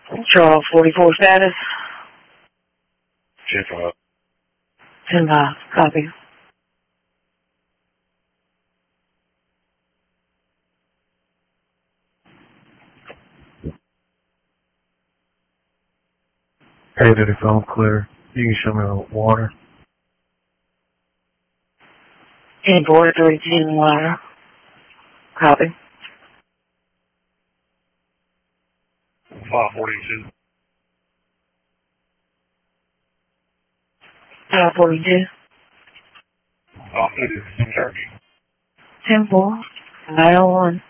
Charles 44 status. 10-5. 10-5. Copy. Hey, did the phone clear? You can show me the water. 10-4, 310 water. Copy. 542. 542. 542. Turkey. 10-4. 901.